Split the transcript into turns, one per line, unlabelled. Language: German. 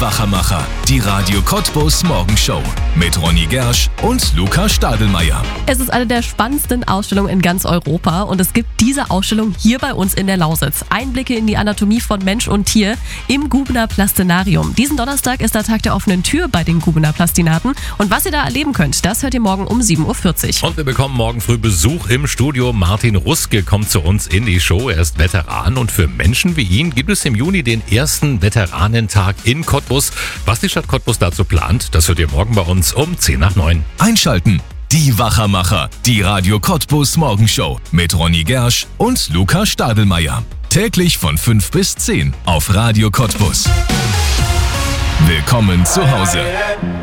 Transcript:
Wachermacher, die Radio Cottbus Morgenshow mit Ronny Gersch und Luca Stadelmeier.
Es ist eine der spannendsten Ausstellungen in ganz Europa und es gibt diese Ausstellung hier bei uns in der Lausitz. Einblicke in die Anatomie von Mensch und Tier im Gubener Plastinarium. Diesen Donnerstag ist der Tag der offenen Tür bei den Gubener Plastinaten und was ihr da erleben könnt, das hört ihr morgen um 7.40 Uhr.
Und wir bekommen morgen früh Besuch im Studio. Martin Ruske kommt zu uns in die Show. Er ist Veteran und für Menschen wie ihn gibt es im Juni den ersten Veteranentag in Cottbus. Was die Stadt Cottbus dazu plant, das hört ihr morgen bei uns um 8:50.
Einschalten. Die Wachermacher, die Radio Cottbus Morgenshow mit Ronny Gersch und Luca Stadelmeier. Täglich von 5 bis 10 auf Radio Cottbus. Willkommen zu Hause.